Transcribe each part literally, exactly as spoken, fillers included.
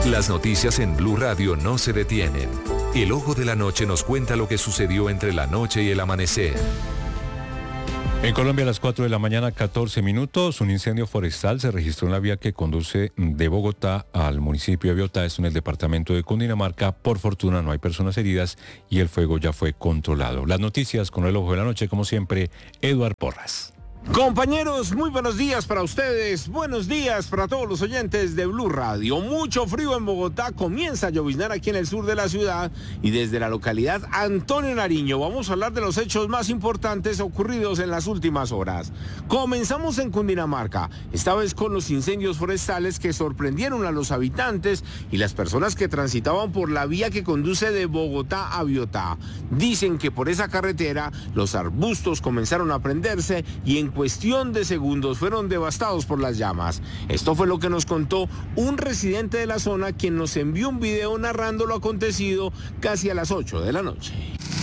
Las noticias en Blue Radio no se detienen. El Ojo de la Noche nos cuenta lo que sucedió entre la noche y el amanecer. En Colombia a las cuatro de la mañana, catorce minutos, un incendio forestal se registró en la vía que conduce de Bogotá al municipio de Biotá, esto en el departamento de Cundinamarca. Por fortuna no hay personas heridas y el fuego ya fue controlado. Las noticias con el Ojo de la Noche, como siempre, Eduard Porras. Compañeros, muy buenos días para ustedes, buenos días para todos los oyentes de Blue Radio. Mucho frío en Bogotá, comienza a lloviznar aquí en el sur de la ciudad y desde la localidad Antonio Nariño vamos a hablar de los hechos más importantes ocurridos en las últimas horas. Comenzamos en Cundinamarca, esta vez con los incendios forestales que sorprendieron a los habitantes y las personas que transitaban por la vía que conduce de Bogotá a Biotá. Dicen que por esa carretera los arbustos comenzaron a prenderse y en cuestión de segundos fueron devastados por las llamas. Esto fue lo que nos contó un residente de la zona, quien nos envió un video narrando lo acontecido casi a las ocho de la noche.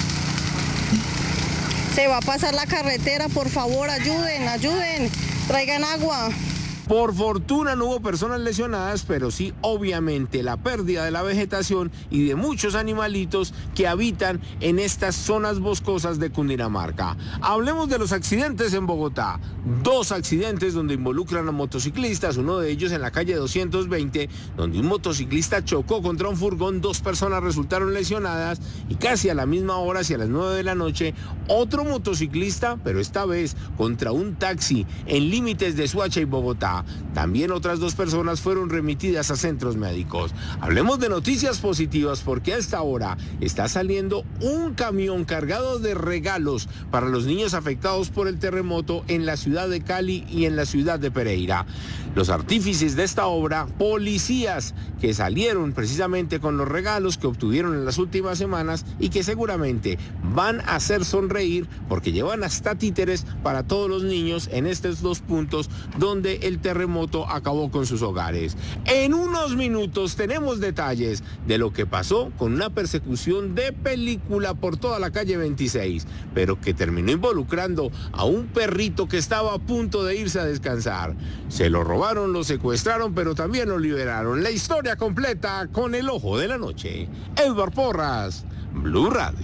Se va a pasar la carretera, por favor, ayuden, ayuden, traigan agua. Por fortuna no hubo personas lesionadas, pero sí obviamente la pérdida de la vegetación y de muchos animalitos que habitan en estas zonas boscosas de Cundinamarca. Hablemos de los accidentes en Bogotá. Dos accidentes donde involucran a motociclistas, uno de ellos en la calle doscientos veinte, donde un motociclista chocó contra un furgón, dos personas resultaron lesionadas y casi a la misma hora, hacia las nueve de la noche, otro motociclista, pero esta vez contra un taxi en límites de Soacha y Bogotá. También otras dos personas fueron remitidas a centros médicos. Hablemos de noticias positivas porque a esta hora está saliendo un camión cargado de regalos para los niños afectados por el terremoto en la ciudad de Cali y en la ciudad de Pereira. Los artífices de esta obra, policías que salieron precisamente con los regalos que obtuvieron en las últimas semanas y que seguramente van a hacer sonreír porque llevan hasta títeres para todos los niños en estos dos puntos donde el terremoto acabó con sus hogares. En unos minutos tenemos detalles de lo que pasó con una persecución de película por toda la calle veintiséis, pero que terminó involucrando a un perrito que estaba a punto de irse a descansar. Se lo robaron, lo secuestraron, pero también lo liberaron. La historia completa con el Ojo de la Noche. Eduard Porras, Blue Radio.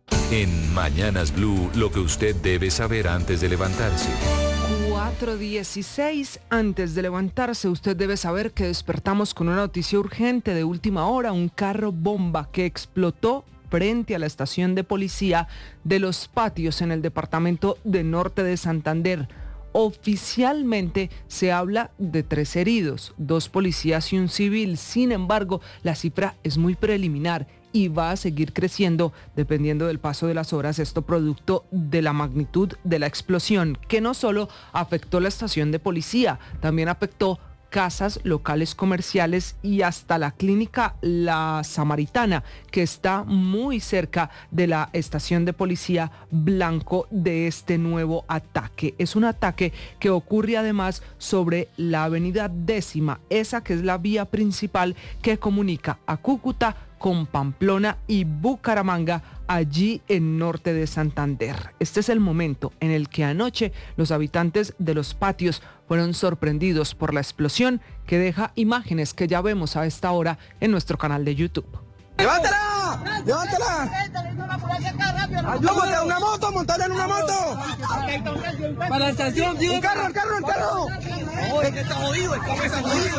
En Mañanas Blue, lo que usted debe saber antes de levantarse. cuatro dieciséis, antes de levantarse, usted debe saber que despertamos con una noticia urgente de última hora, un carro bomba que explotó frente a la estación de policía de Los Patios en el departamento de Norte de Santander. Oficialmente se habla de tres heridos, dos policías y un civil. Sin embargo, la cifra es muy preliminar y va a seguir creciendo dependiendo del paso de las horas, esto producto de la magnitud de la explosión, que no solo afectó la estación de policía, también afectó casas, locales comerciales y hasta la clínica La Samaritana, que está muy cerca de la estación de policía blanco de este nuevo ataque. Es un ataque que ocurre además sobre la avenida Décima, esa que es la vía principal que comunica a Cúcuta con Pamplona y Bucaramanga, allí en Norte de Santander. Este es el momento en el que anoche los habitantes de Los Patios fueron sorprendidos por la explosión que deja imágenes que ya vemos a esta hora en nuestro canal de YouTube. ¡Levántala! ¡Levántala! ¡Ayúdame! ¡Una moto! ¡Montarla en una moto! ¡Para la estación, tío! ¡El carro, el carro, el carro! ¡Oh, es que está jodido! ¡El carro está jodido!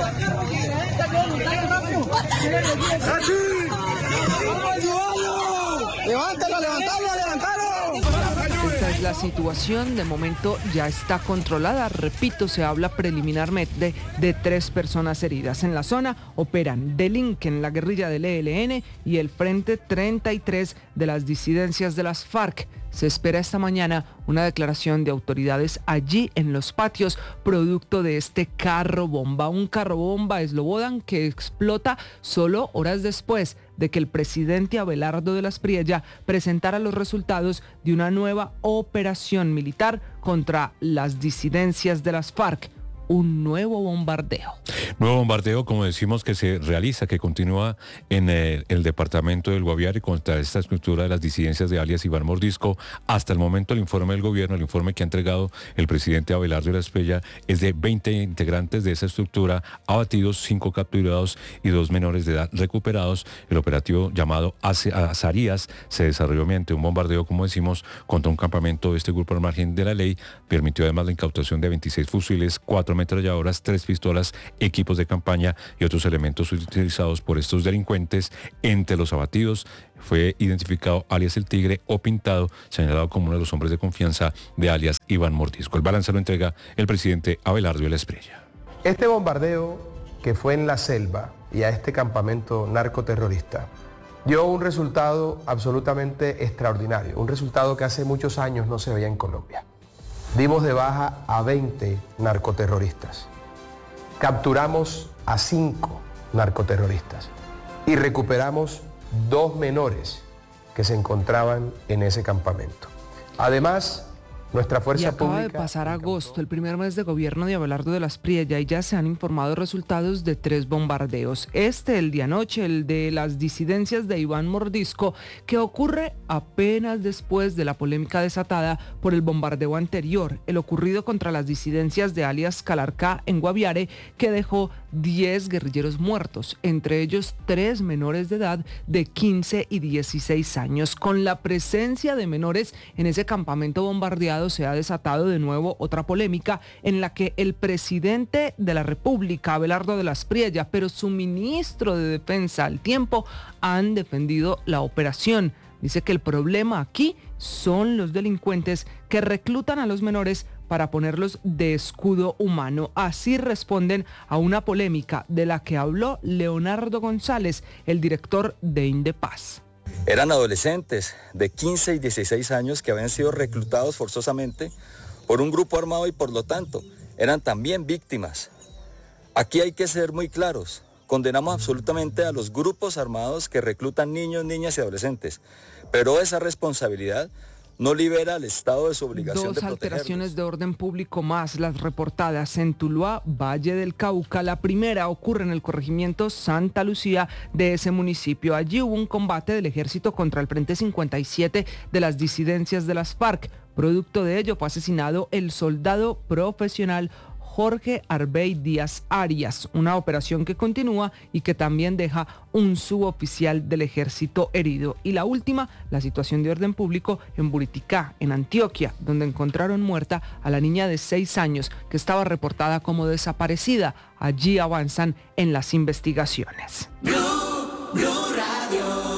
¡Levántalo, levántalo, levántalo! Esta es la situación, de momento ya está controlada. Repito, se habla preliminarmente de, de tres personas heridas. En la zona operan Delinquen, la guerrilla del E L N y el Frente treinta y tres de las disidencias de las FARC. Se espera esta mañana una declaración de autoridades allí en Los Patios, producto de este carro bomba. Un carro bomba Slobodan que explota solo horas después de que el presidente Abelardo de las Priella presentara los resultados de una nueva operación militar contra las disidencias de las FARC. un nuevo bombardeo. Nuevo bombardeo, como decimos, que se realiza, que continúa en el, el departamento del Guaviare contra esta estructura de las disidencias de alias Iván Mordisco. Hasta el momento el informe del gobierno, el informe que ha entregado el presidente Abelardo de la Espriella, es de veinte integrantes de esa estructura abatidos, cinco capturados y dos menores de edad recuperados. El operativo llamado Azarías se desarrolló mediante un bombardeo, como decimos, contra un campamento de este grupo al margen de la ley. Permitió además la incautación de veintiséis fusiles, cuatro ametralladoras, tres pistolas, equipos de campaña y otros elementos utilizados por estos delincuentes. Entre los abatidos fue identificado alias El Tigre o Pintado, señalado como uno de los hombres de confianza de alias Iván Mordisco. El balance lo entrega el presidente Abelardo de la Espriella. Este bombardeo que fue en la selva y a este campamento narcoterrorista dio un resultado absolutamente extraordinario, un resultado que hace muchos años no se veía en Colombia. Dimos de baja a veinte narcoterroristas, capturamos a cinco narcoterroristas y recuperamos dos menores que se encontraban en ese campamento. Además, nuestra fuerza y acaba pública... de pasar agosto, el primer mes de gobierno de Abelardo de la Espriella, y ya se han informado resultados de tres bombardeos. Este, el de anoche, el de las disidencias de Iván Mordisco, que ocurre apenas después de la polémica desatada por el bombardeo anterior, el ocurrido contra las disidencias de alias Calarcá en Guaviare, que dejó diez guerrilleros muertos, entre ellos tres menores de edad de quince y dieciséis años. Con la presencia de menores en ese campamento bombardeado, se ha desatado de nuevo otra polémica en la que el presidente de la República, Abelardo de la Espriella, pero su ministro de Defensa al tiempo, han defendido la operación. Dice que el problema aquí son los delincuentes que reclutan a los menores para ponerlos de escudo humano. Así responden a una polémica de la que habló Leonardo González, el director de Indepaz. Eran adolescentes de quince y dieciséis años que habían sido reclutados forzosamente por un grupo armado y por lo tanto eran también víctimas. Aquí hay que ser muy claros. Condenamos absolutamente a los grupos armados que reclutan niños, niñas y adolescentes, pero esa responsabilidad no libera al Estado de su obligación de protegerlos. Dos alteraciones de orden público más, las reportadas en Tuluá, Valle del Cauca. La primera ocurre en el corregimiento Santa Lucía de ese municipio. Allí hubo un combate del ejército contra el Frente cincuenta y siete de las disidencias de las FARC. Producto de ello fue asesinado el soldado profesional Jorge Arbey Díaz Arias, una operación que continúa y que también deja un suboficial del ejército herido. Y la última, la situación de orden público en Buriticá, en Antioquia, donde encontraron muerta a la niña de seis años que estaba reportada como desaparecida. Allí avanzan en las investigaciones. Blue, Blue Radio.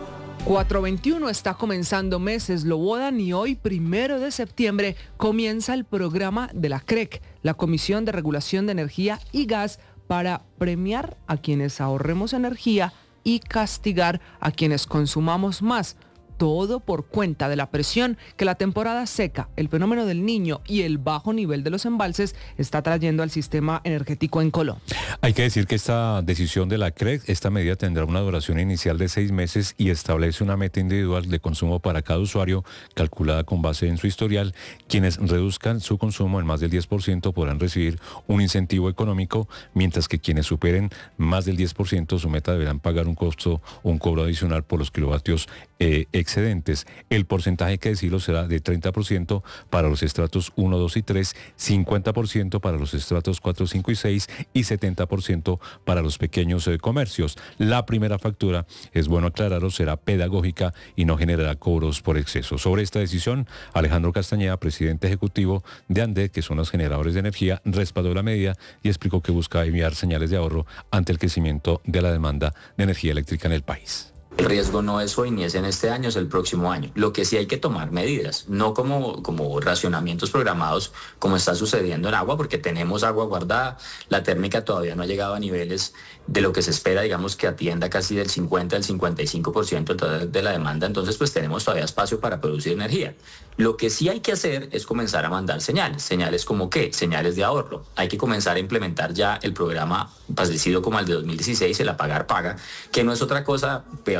cuatro veintiuno está comenzando meses, lo bodan y hoy, primero de septiembre, comienza el programa de la C R E C, la Comisión de Regulación de Energía y Gas, para premiar a quienes ahorremos energía y castigar a quienes consumamos más. Todo por cuenta de la presión que la temporada seca, el fenómeno del Niño y el bajo nivel de los embalses está trayendo al sistema energético en Colombia. Hay que decir que esta decisión de la C R E C, esta medida tendrá una duración inicial de seis meses y establece una meta individual de consumo para cada usuario, calculada con base en su historial. Quienes reduzcan su consumo en más del diez por ciento podrán recibir un incentivo económico, mientras que quienes superen más del diez por ciento su meta deberán pagar un costo o un cobro adicional por los kilovatios eh, excedentes. El porcentaje, que decirlo, será de treinta por ciento para los estratos uno, dos y tres, cincuenta por ciento para los estratos cuatro, cinco y seis y setenta por ciento para los pequeños eh, comercios. La primera factura, es bueno aclararlo, será pedagógica y no generará cobros por exceso. Sobre esta decisión, Alejandro Castañeda, presidente ejecutivo de ANDE, que son los generadores de energía, respaldó la medida y explicó que busca enviar señales de ahorro ante el crecimiento de la demanda de energía eléctrica en el país. El riesgo no es hoy ni es en este año, es el próximo año. Lo que sí hay que tomar medidas, no como, como racionamientos programados como está sucediendo en agua, porque tenemos agua guardada, la térmica todavía no ha llegado a niveles de lo que se espera, digamos, que atienda casi del cincuenta al cincuenta y cinco por ciento de la demanda, entonces pues tenemos todavía espacio para producir energía. Lo que sí hay que hacer es comenzar a mandar señales, señales como ¿qué? Señales de ahorro. Hay que comenzar a implementar ya el programa parecido como el de dos mil dieciséis, el Apagar Paga, que no es otra cosa, básicamente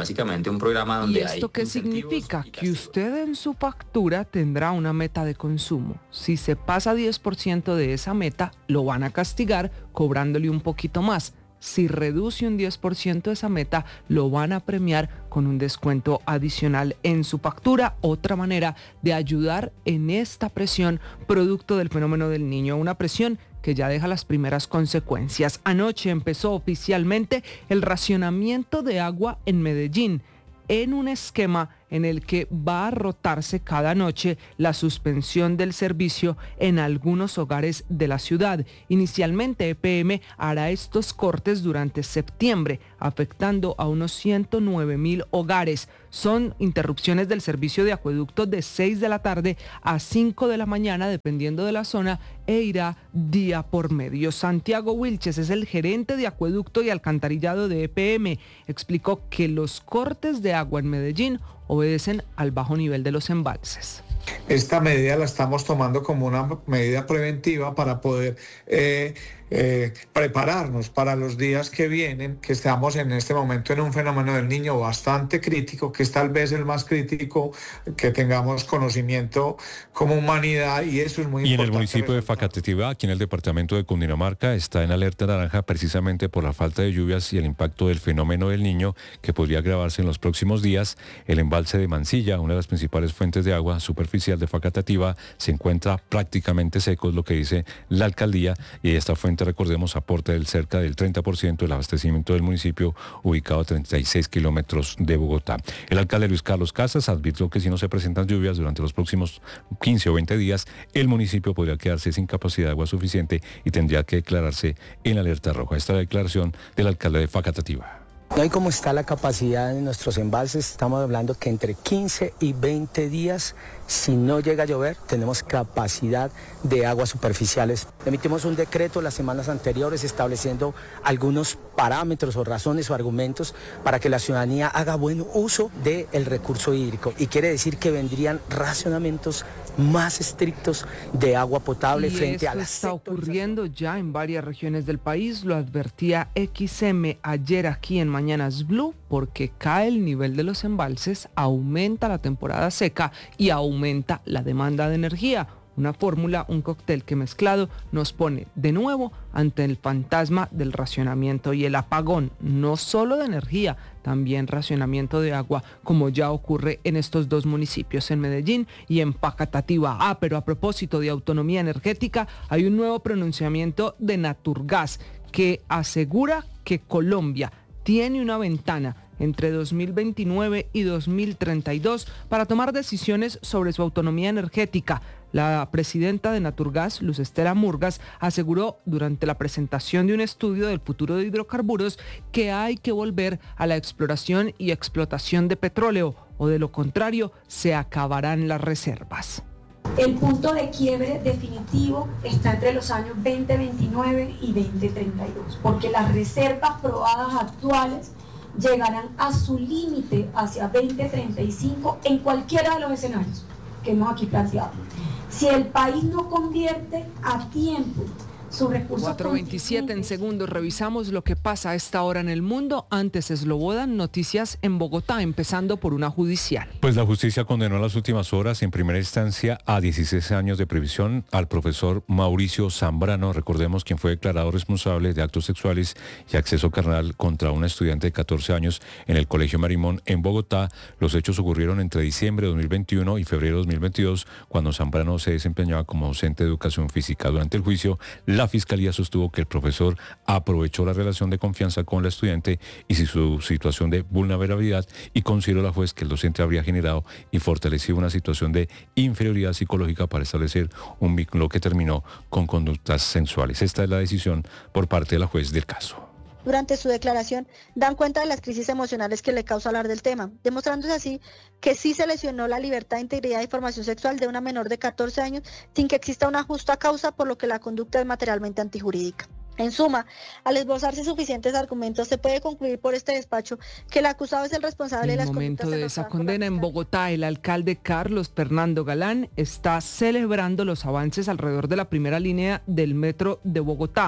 básicamente un programa donde ¿Y hay... esto qué significa? Que usted en su factura tendrá una meta de consumo. Si se pasa diez por ciento de esa meta, lo van a castigar cobrándole un poquito más. Si reduce un diez por ciento de esa meta, lo van a premiar con un descuento adicional en su factura. Otra manera de ayudar en esta presión producto del fenómeno del Niño. Una presión que ya deja las primeras consecuencias. Anoche empezó oficialmente el racionamiento de agua en Medellín, en un esquema en el que va a rotarse cada noche la suspensión del servicio en algunos hogares de la ciudad. Inicialmente E P M hará estos cortes durante septiembre, afectando a unos ciento nueve mil hogares. Son interrupciones del servicio de acueducto de seis de la tarde a cinco de la mañana, dependiendo de la zona, e irá día por medio. Santiago Wilches es el gerente de acueducto y alcantarillado de E P M. Explicó que los cortes de agua en Medellín obedecen al bajo nivel de los embalses. Esta medida la estamos tomando como una medida preventiva para poder eh, eh, prepararnos para los días que vienen, que estamos en este momento en un fenómeno del Niño bastante crítico, que es tal vez el más crítico que tengamos conocimiento como humanidad, y eso es muy y importante. Y en el municipio de Facatativá, aquí en el departamento de Cundinamarca, está en alerta naranja precisamente por la falta de lluvias y el impacto del fenómeno del Niño, que podría agravarse en los próximos días. El embalse de Mansilla, una de las principales fuentes de agua superficial de Facatativá, se encuentra prácticamente seco, es lo que dice la alcaldía, y esta fuente, recordemos, aporta el cerca del treinta por ciento del abastecimiento del municipio, ubicado a treinta y seis kilómetros de Bogotá. El alcalde Luis Carlos Casas advirtió que si no se presentan lluvias durante los próximos quince o veinte días, el municipio podría quedarse sin capacidad de agua suficiente y tendría que declararse en alerta roja. Esta es la declaración del alcalde de Facatativá. No hay cómo está la capacidad de nuestros embalses. Estamos hablando que entre quince y veinte días, si no llega a llover, tenemos capacidad de aguas superficiales. Emitimos un decreto las semanas anteriores estableciendo algunos parámetros o razones o argumentos para que la ciudadanía haga buen uso del recurso hídrico. Y quiere decir que vendrían racionamientos más estrictos de agua potable y frente a la está ocurriendo ya en varias regiones del país. Lo advertía X M ayer aquí en Mañanas Blue, porque cae el nivel de los embalses, aumenta la temporada seca y aumenta la demanda de energía. Una fórmula, un cóctel que mezclado nos pone de nuevo ante el fantasma del racionamiento y el apagón, no solo de energía, también racionamiento de agua, como ya ocurre en estos dos municipios, en Medellín y en Facatativá. Ah, pero a propósito de autonomía energética, hay un nuevo pronunciamiento de Naturgas que asegura que Colombia tiene una ventana entre dos mil veintinueve y dos mil treinta y dos para tomar decisiones sobre su autonomía energética. La presidenta de Naturgas, Luz Estela Murgas, aseguró durante la presentación de un estudio del futuro de hidrocarburos que hay que volver a la exploración y explotación de petróleo, o de lo contrario se acabarán las reservas. El punto de quiebre definitivo está entre los años veinte veintinueve y veinte treinta y dos, porque las reservas probadas actuales llegarán a su límite hacia veinte treinta y cinco en cualquiera de los escenarios que hemos aquí planteado. Si el país no convierte a tiempo sus recursos... cuatro veintisiete en segundos, revisamos lo que pasa a esta hora en el mundo. Antes Eslobodan, noticias en Bogotá, empezando por una judicial. Pues la justicia condenó en las últimas horas en primera instancia a dieciséis años de prisión al profesor Mauricio Zambrano, recordemos, quien fue declarado responsable de actos sexuales y acceso carnal contra una estudiante de catorce años en el Colegio Marimón en Bogotá. Los hechos ocurrieron entre diciembre de dos mil veintiuno y febrero de dos mil veintidós, cuando Zambrano se desempeñaba como docente de educación física. Durante el juicio, la Fiscalía sostuvo que el profesor aprovechó la relación de confianza con la estudiante y su situación de vulnerabilidad, y consideró la juez que el docente habría generado y fortalecido una situación de inferioridad psicológica para establecer un vínculo que terminó con conductas sensuales. Esta es la decisión por parte de la juez del caso. Durante su declaración dan cuenta de las crisis emocionales que le causa hablar del tema, demostrándose así que sí se lesionó la libertad, integridad y formación sexual de una menor de catorce años sin que exista una justa causa, por lo que la conducta es materialmente antijurídica. En suma, al esbozarse suficientes argumentos, se puede concluir por este despacho que el acusado es el responsable en de las conductas. En momento de esa condena en la Bogotá, el alcalde Carlos Fernando Galán está celebrando los avances alrededor de la primera línea del metro de Bogotá,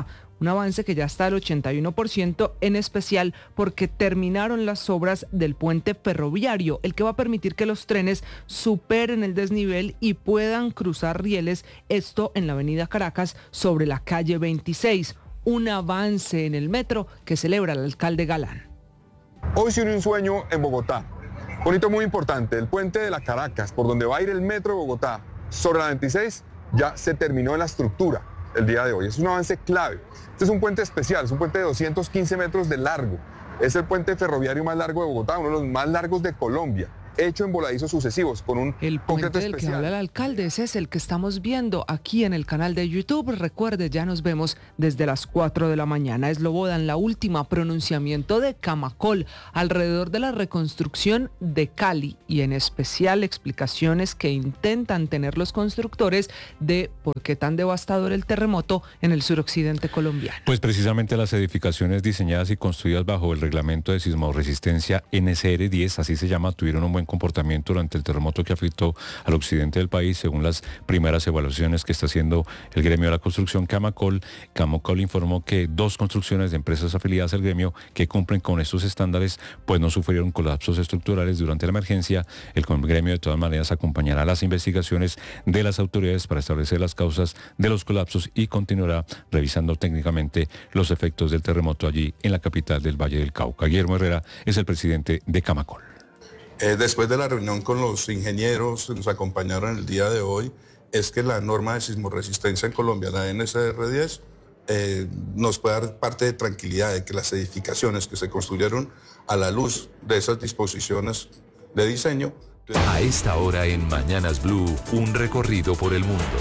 un avance que ya está al ochenta y uno por ciento, en especial porque terminaron las obras del puente ferroviario, el que va a permitir que los trenes superen el desnivel y puedan cruzar rieles, esto en la avenida Caracas sobre la calle veintiséis, un avance en el metro que celebra el alcalde Galán. Hoy se unió un sueño en Bogotá, un hito muy importante, el puente de la Caracas, por donde va a ir el metro de Bogotá, sobre la veintiséis, ya se terminó en la estructura el día de hoy. Es un avance clave. Este es un puente especial, es un puente de doscientos quince metros de largo. Es el puente ferroviario más largo de Bogotá, uno de los más largos de Colombia, hecho en voladizos sucesivos, con un el puente del que habla el alcalde. Ese es el que estamos viendo aquí en el canal de YouTube. Recuerde, ya nos vemos desde las cuatro de la mañana. Eslobodan, la última, pronunciamiento de Camacol alrededor de la reconstrucción de Cali y en especial explicaciones que intentan tener los constructores de por qué tan devastador el terremoto en el suroccidente colombiano. Pues precisamente las edificaciones diseñadas y construidas bajo el reglamento de sismoresistencia N S R diez, así se llama, tuvieron un buen comportamiento durante el terremoto que afectó al occidente del país, según las primeras evaluaciones que está haciendo el gremio de la construcción Camacol. Camacol informó que dos construcciones de empresas afiliadas al gremio que cumplen con estos estándares pues no sufrieron colapsos estructurales durante la emergencia. El gremio de todas maneras acompañará las investigaciones de las autoridades para establecer las causas de los colapsos y continuará revisando técnicamente los efectos del terremoto allí en la capital del Valle del Cauca. Guillermo Herrera es el presidente de Camacol. Eh, después de la reunión con los ingenieros que nos acompañaron el día de hoy, es que la norma de sismoresistencia en Colombia, la N S R diez, eh, nos puede dar parte de tranquilidad de que las edificaciones que se construyeron a la luz de esas disposiciones de diseño. A esta hora en Mañanas Blue, un recorrido por el mundo.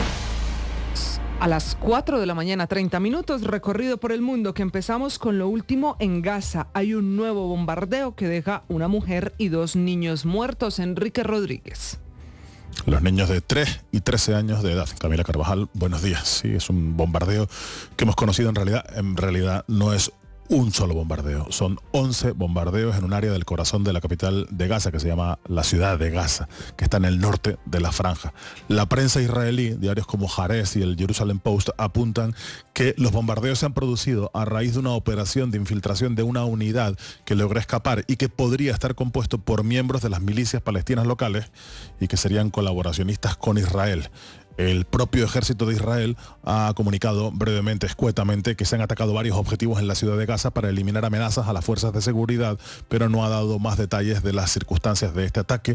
A las cuatro de la mañana, treinta minutos, recorrido por el mundo, que empezamos con lo último en Gaza. Hay un nuevo bombardeo que deja una mujer y dos niños muertos. Enrique Rodríguez. Los niños de tres y trece años de edad. Camila Carvajal, buenos días. Sí, es un bombardeo que hemos conocido en realidad. En realidad no es un solo bombardeo. Son once bombardeos en un área del corazón de la capital de Gaza, que se llama la ciudad de Gaza, que está en el norte de la franja. La prensa israelí, diarios como Haaretz y el Jerusalem Post, apuntan que los bombardeos se han producido a raíz de una operación de infiltración de una unidad que logró escapar y que podría estar compuesto por miembros de las milicias palestinas locales y que serían colaboracionistas con Israel. El propio ejército de Israel ha comunicado brevemente, escuetamente, que se han atacado varios objetivos en la ciudad de Gaza para eliminar amenazas a las fuerzas de seguridad, pero no ha dado más detalles de las circunstancias de este ataque.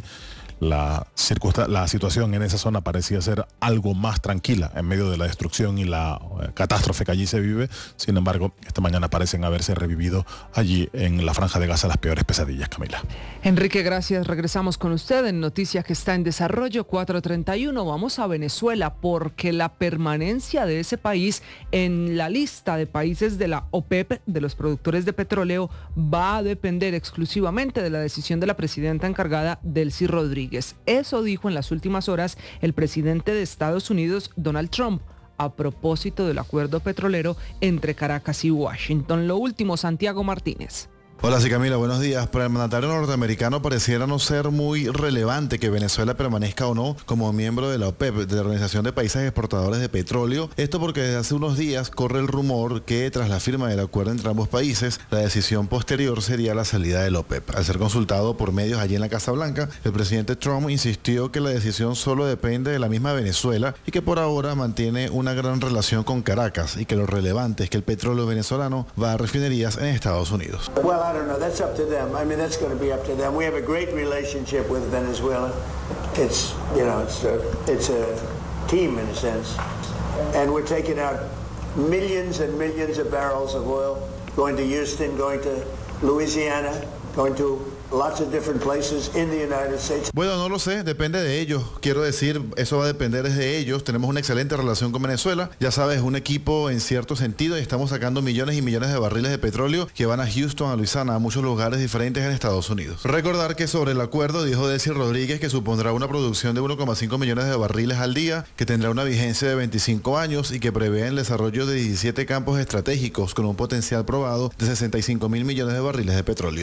La, la situación en esa zona parecía ser algo más tranquila en medio de la destrucción y la eh, catástrofe que allí se vive. Sin embargo, esta mañana parecen haberse revivido allí en la franja de Gaza las peores pesadillas, Camila. Enrique, gracias. Regresamos con usted en Noticias que está en desarrollo, cuatro treinta y uno. Vamos a Venezuela porque la permanencia de ese país en la lista de países de la OPEP, de los productores de petróleo, va a depender exclusivamente de la decisión de la presidenta encargada, Delcy Rodríguez. Eso dijo en las últimas horas el presidente de Estados Unidos, Donald Trump, a propósito del acuerdo petrolero entre Caracas y Washington. Lo último, Santiago Martínez. Hola, sí, Camila, buenos días. Para el mandatario norteamericano pareciera no ser muy relevante que Venezuela permanezca o no como miembro de la OPEP, de la Organización de Países Exportadores de Petróleo. Esto porque desde hace unos días corre el rumor que tras la firma del acuerdo entre ambos países, la decisión posterior sería la salida de la OPEP. Al ser consultado por medios allí en la Casa Blanca, el presidente Trump insistió que la decisión solo depende de la misma Venezuela y que por ahora mantiene una gran relación con Caracas y que lo relevante es que el petróleo venezolano va a refinerías en Estados Unidos. Well, I don't know. That's up to them. I mean, that's going to be up to them. We have a great relationship with Venezuela. It's, you know, it's a, it's a team in a sense. And we're taking out millions and millions of barrels of oil, going to Houston, going to Louisiana, going to lots of different places in the United States. Bueno, no lo sé, depende de ellos. Quiero decir, eso va a depender de ellos. Tenemos una excelente relación con Venezuela. Ya sabes, un equipo en cierto sentido y estamos sacando millones y millones de barriles de petróleo que van a Houston, a Luisiana, a muchos lugares diferentes en Estados Unidos. Recordar que sobre el acuerdo dijo Delcy Rodríguez que supondrá una producción de uno coma cinco millones de barriles al día, que tendrá una vigencia de veinticinco años y que prevé el desarrollo de diecisiete campos estratégicos con un potencial probado de sesenta y cinco mil millones de barriles de petróleo. Desde Caracas.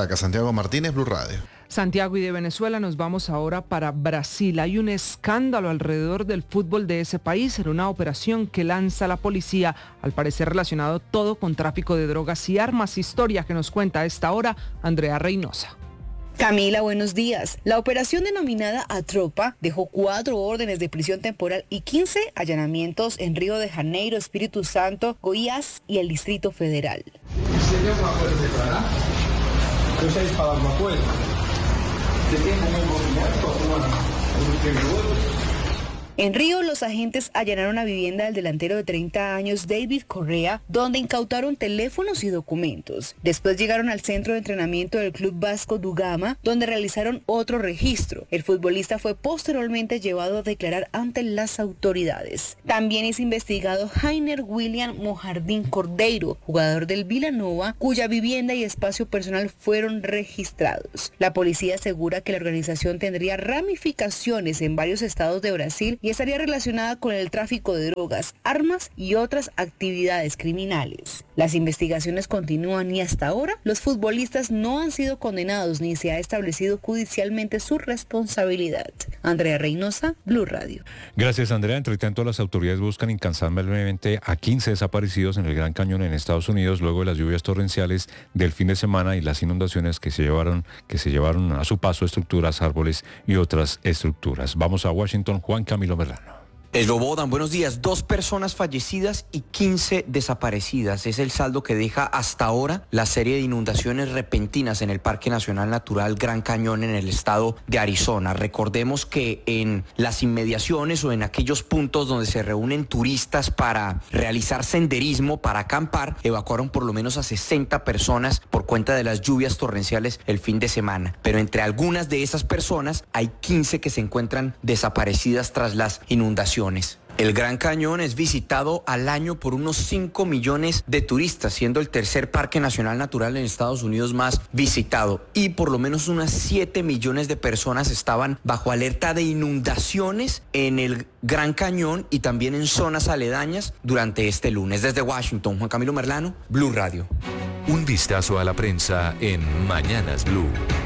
Caracas, Santiago Martínez, Blue Radio. Santiago, y de Venezuela nos vamos ahora para Brasil. Hay un escándalo alrededor del fútbol de ese país en una operación que lanza la policía, al parecer relacionado todo con tráfico de drogas y armas. Historia que nos cuenta a esta hora Andrea Reynosa. Camila, buenos días. La operación denominada Atropa dejó cuatro órdenes de prisión temporal y quince allanamientos en Río de Janeiro, Espíritu Santo, Goiás y el Distrito Federal. En Río, los agentes allanaron una vivienda del delantero de treinta años, David Correa, donde incautaron teléfonos y documentos. Después llegaron al centro de entrenamiento del Club Vasco da Gama, donde realizaron otro registro. El futbolista fue posteriormente llevado a declarar ante las autoridades. También es investigado Jainer William Mojardín Cordeiro, jugador del Vila Nova, cuya vivienda y espacio personal fueron registrados. La policía asegura que la organización tendría ramificaciones en varios estados de Brasil y estaría relacionada con el tráfico de drogas, armas y otras actividades criminales. Las investigaciones continúan y hasta ahora los futbolistas no han sido condenados ni se ha establecido judicialmente su responsabilidad. Andrea Reynosa, Blue Radio. Gracias, Andrea. Entre tanto, las autoridades buscan incansablemente a quince desaparecidos en el Gran Cañón en Estados Unidos luego de las lluvias torrenciales del fin de semana y las inundaciones que se llevaron, que se llevaron a su paso estructuras, árboles y otras estructuras. Vamos a Washington, Juan Camilo Merlano. Eslobodan, buenos días. Dos personas fallecidas y quince desaparecidas. Es el saldo que deja hasta ahora la serie de inundaciones repentinas en el Parque Nacional Natural Gran Cañón en el estado de Arizona. Recordemos que en las inmediaciones o en aquellos puntos donde se reúnen turistas para realizar senderismo, para acampar, evacuaron por lo menos a sesenta personas por cuenta de las lluvias torrenciales el fin de semana. Pero entre algunas de esas personas hay quince que se encuentran desaparecidas tras las inundaciones. El Gran Cañón es visitado al año por unos cinco millones de turistas, siendo el tercer parque nacional natural en Estados Unidos más visitado. Y por lo menos unas siete millones de personas estaban bajo alerta de inundaciones en el Gran Cañón y también en zonas aledañas durante este lunes. Desde Washington, Juan Camilo Merlano, Blue Radio. Un vistazo a la prensa en Mañanas Blue.